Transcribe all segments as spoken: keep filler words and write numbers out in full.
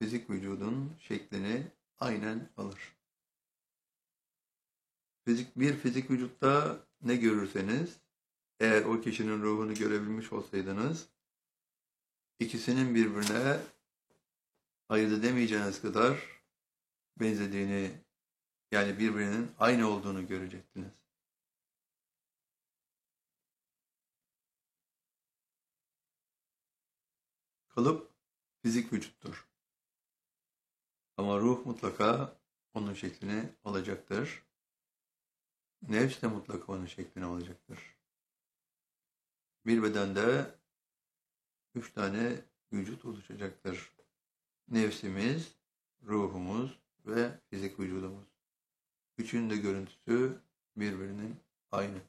fizik vücudun şeklini aynen alır. Fizik, bir fizik vücutta ne görürseniz, eğer o kişinin ruhunu görebilmiş olsaydınız, ikisinin birbirine ayırt edemeyeceğiniz kadar benzediğini, yani birbirinin aynı olduğunu görecektiniz. Kalıp fizik vücuttur. Ama ruh mutlaka onun şeklini alacaktır. Nefs de mutlaka onun şeklini alacaktır. Bir bedende üç tane vücut oluşacaktır. Nefsimiz, ruhumuz ve fizik vücudumuz. Üçünün de görüntüsü birbirinin aynı.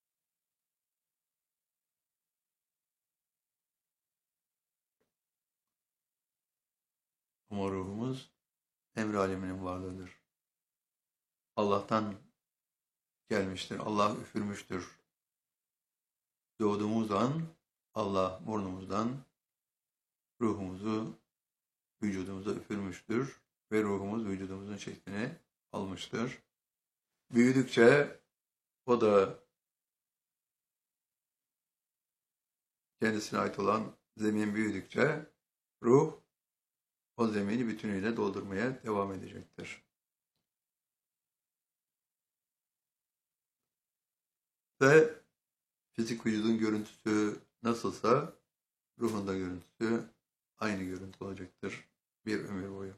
Ama ruhumuz emr aleminin varlığıdır. Allah'tan gelmiştir. Allah üfürmüştür. Doğduğumuz an Allah burnumuzdan ruhumuzu vücudumuza üfürmüştür ve ruhumuz vücudumuzun şeklini almıştır. Büyüdükçe o da kendisine ait olan zemin büyüdükçe ruh o zemini bütünüyle doldurmaya devam edecektir. Ve fizik vücudun görüntüsü nasılsa ruhun da görüntüsü aynı görüntü olacaktır bir ömür boyu.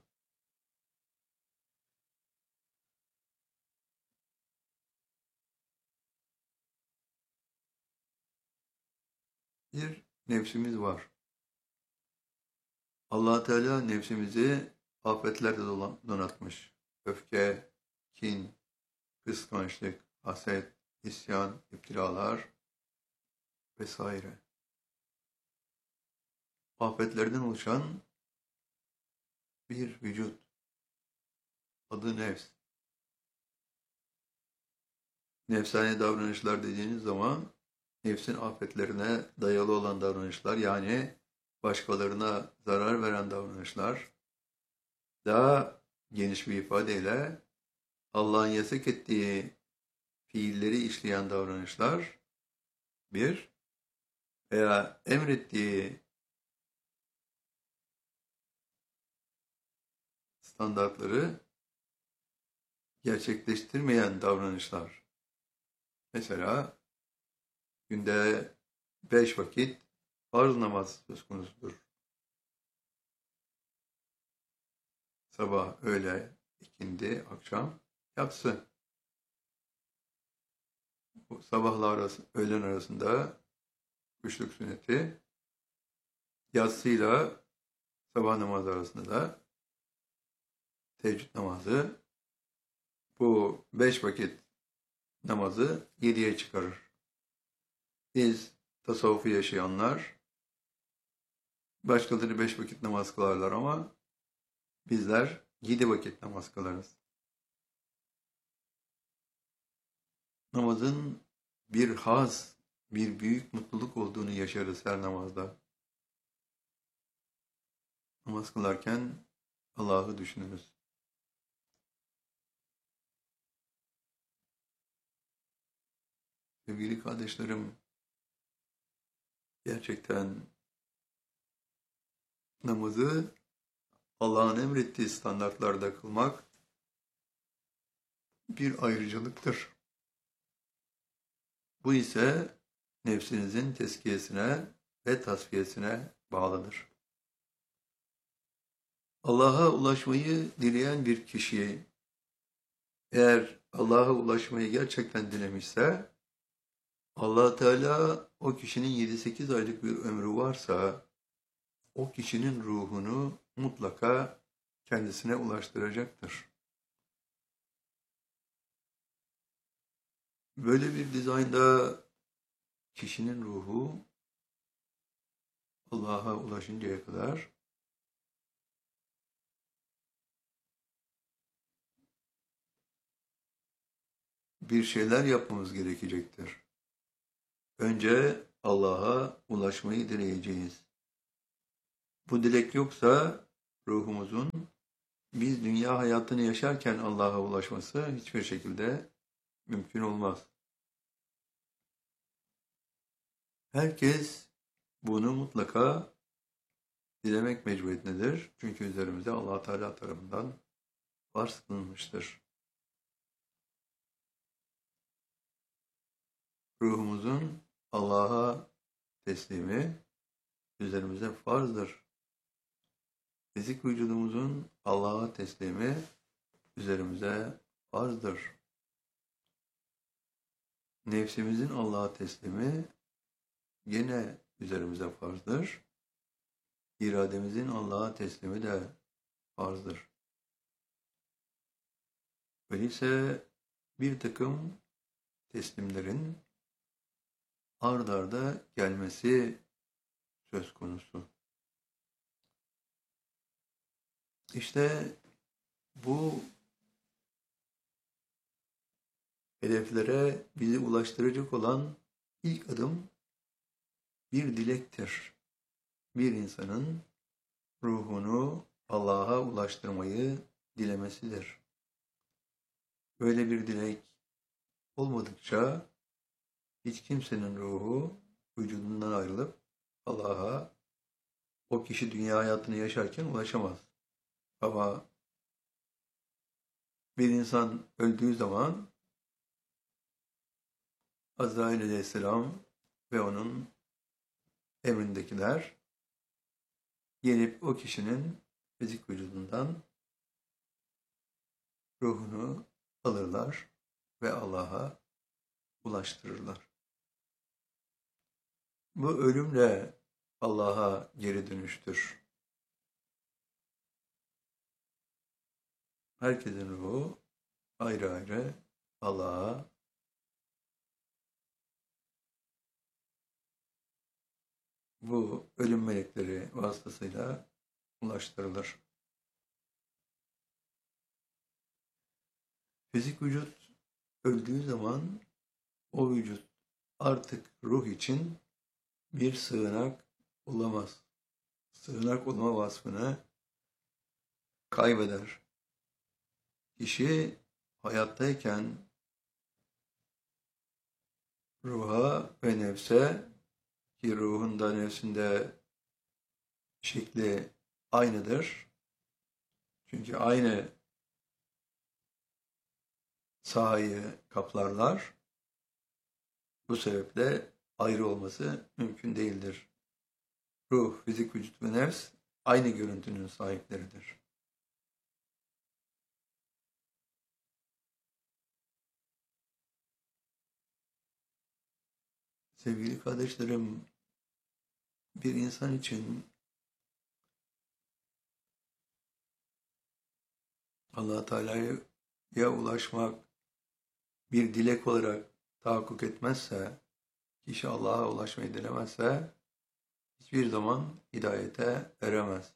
Bir nefsimiz var. Allah Teala nefsimizi afetlerle donatmış. Öfke, kin, kıskançlık, haset, isyan, iptilalar vesaire. Afetlerden oluşan bir vücut. Adı nefs. Nefsane davranışlar dediğiniz zaman nefsin afetlerine dayalı olan davranışlar, yani başkalarına zarar veren davranışlar, daha geniş bir ifadeyle Allah'ın yasak ettiği fiilleri işleyen davranışlar bir, veya emrettiği standartları gerçekleştirmeyen davranışlar. Mesela günde beş vakit farz namaz söz konusudur. Sabah, öğle, ikindi, akşam, yatsı. Bu sabahla arası, öğlen arasında kuşluk sünneti, yatsıyla sabah namazı arasında da teheccüd namazı. Bu beş vakit namazı yediye çıkarır. Biz tasavvufu yaşayanlar başkaları beş vakit namaz kılarlar ama bizler yedi vakit namaz kılarız. Namazın bir haz, bir büyük mutluluk olduğunu yaşarız her namazda. Namaz kılarken Allah'ı düşünürüz. Sevgili kardeşlerim, gerçekten namazı Allah'ın emrettiği standartlarda kılmak bir ayrıcalıktır. Bu ise nefsinizin tezkiyesine ve tasfiyesine bağlıdır. Allah'a ulaşmayı dileyen bir kişi, eğer Allah'a ulaşmayı gerçekten dilemişse, Allah Teala o kişinin yedi sekiz aylık bir ömrü varsa, o kişinin ruhunu mutlaka kendisine ulaştıracaktır. Böyle bir dizaynda kişinin ruhu Allah'a ulaşıncaya kadar bir şeyler yapmamız gerekecektir. Önce Allah'a ulaşmayı dileyeceğiz. Bu dilek yoksa ruhumuzun biz dünya hayatını yaşarken Allah'a ulaşması hiçbir şekilde mümkün olmaz. Herkes bunu mutlaka dilemek mecburiyetindedir. Çünkü üzerimize Allah Teala tarafından farz kılınmıştır. Ruhumuzun Allah'a teslimi üzerimize farzdır. Fizik vücudumuzun Allah'a teslimi üzerimize farzdır. Nefsimizin Allah'a teslimi yine üzerimize farzdır. İrademizin Allah'a teslimi de farzdır. Öyleyse bir takım teslimlerin ard arda gelmesi söz konusu. İşte bu hedeflere bizi ulaştıracak olan ilk adım bir dilektir. Bir insanın ruhunu Allah'a ulaştırmayı dilemesidir. Böyle bir dilek olmadıkça hiç kimsenin ruhu vücudundan ayrılıp Allah'a o kişi dünya hayatını yaşarken ulaşamaz. Ama bir insan öldüğü zaman Azrail Aleyhisselam ve onun emrindekiler gelip o kişinin fizik vücudundan ruhunu alırlar ve Allah'a ulaştırırlar. Bu ölümle Allah'a geri dönüştür. Herkesin ruhu ayrı ayrı Allah'a bu ölüm melekleri vasıtasıyla ulaştırılır. Fizik vücut öldüğü zaman o vücut artık ruh için bir sığınak olamaz. Sığınak olma vasfını kaybeder. Kişi hayattayken ruha ve nefse, ki ruhunda nefsinde şekli aynıdır. Çünkü aynı sahayı kaplarlar. Bu sebeple ayrı olması mümkün değildir. Ruh, fizik, vücut ve nefs aynı görüntünün sahipleridir. Sevgili kardeşlerim, bir insan için Allah Teala'ya ulaşmak bir dilek olarak tahakkuk etmezse, kişi Allah'a ulaşmayı dilemezse hiçbir zaman hidayete eremez.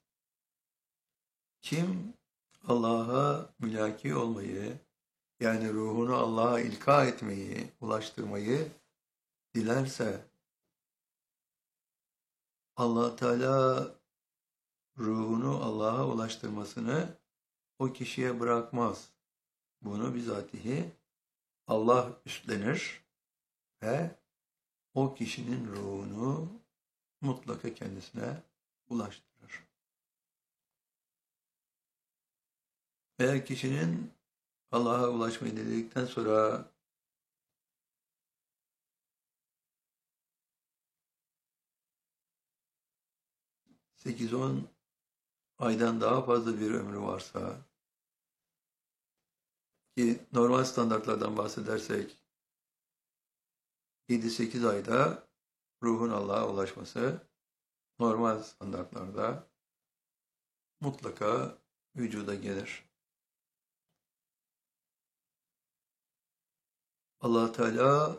Kim Allah'a mülaki olmayı, yani ruhunu Allah'a ilka etmeyi, ulaştırmayı dilerse, Allah Teala ruhunu Allah'a ulaştırmasını o kişiye bırakmaz. Bunu bizatihi Allah üstlenir ve o kişinin ruhunu mutlaka kendisine ulaştırır. Eğer kişinin Allah'a ulaşmayı diledikten sonra sekiz on aydan daha fazla bir ömrü varsa, ki normal standartlardan bahsedersek yedi sekiz ayda ruhun Allah'a ulaşması normal standartlarda mutlaka vücuda gelir. Allah Teala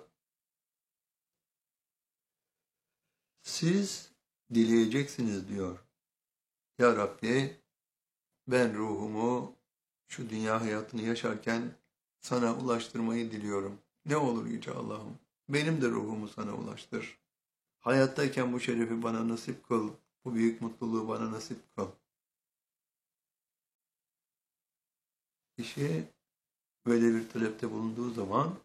siz dileyeceksiniz diyor. Ya Rabbi, ben ruhumu şu dünya hayatını yaşarken sana ulaştırmayı diliyorum. Ne olur Yüce Allah'ım, benim de ruhumu sana ulaştır. Hayattayken bu şerefi bana nasip kıl, bu büyük mutluluğu bana nasip kıl. Kişi böyle bir talepte bulunduğu zaman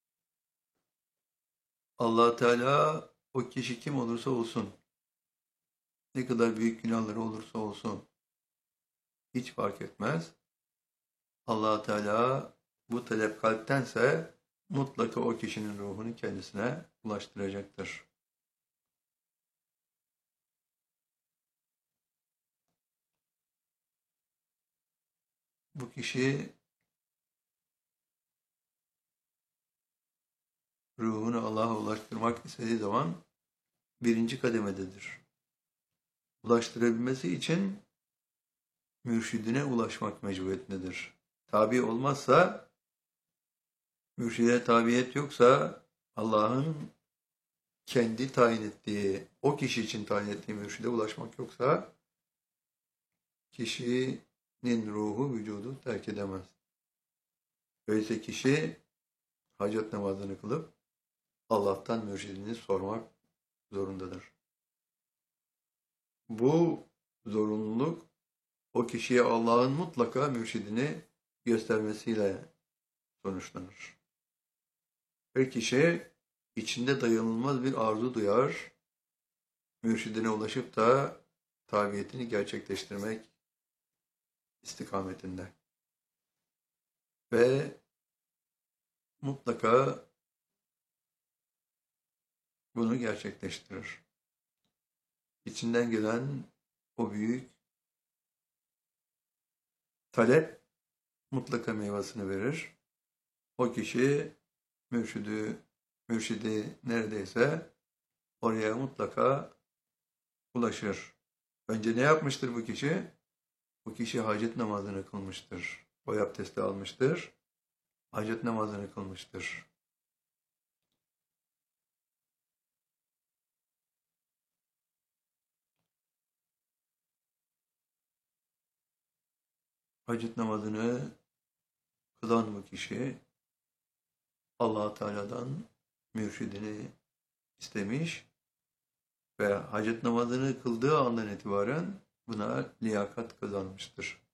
Allah Teala o kişi kim olursa olsun, ne kadar büyük günahları olursa olsun hiç fark etmez. Allah Teala bu talep kalptense mutlaka o kişinin ruhunu kendisine ulaştıracaktır. Bu kişi ruhunu Allah'a ulaştırmak istediği zaman birinci kademededir. Ulaştırabilmesi için mürşidine ulaşmak mecburiyetindedir. Tabi olmazsa, mürşide tabiyet yoksa, Allah'ın kendi tayin ettiği, o kişi için tayin ettiği mürşide ulaşmak yoksa, kişinin ruhu vücudu terk edemez. Öyleyse kişi hacet namazını kılıp Allah'tan mürşidini sormak zorundadır. Bu zorunluluk o kişiye Allah'ın mutlaka mürşidini göstermesiyle sonuçlanır. Her kişi içinde dayanılmaz bir arzu duyar, mürşidine ulaşıp da tabiyetini gerçekleştirmek istikametinde. Ve mutlaka bunu gerçekleştirir. İçinden gelen o büyük talep mutlaka meyvasını verir. O kişi mürşidi, mürşidi neredeyse oraya mutlaka ulaşır. Önce ne yapmıştır bu kişi? Bu kişi hacet namazını kılmıştır. Boy abdesti almıştır. Hacet namazını kılmıştır. Hacet namazını kılan bu kişi Allah Teala'dan mürşidini istemiş ve hacet namazını kıldığı andan itibaren buna liyakat kazanmıştır.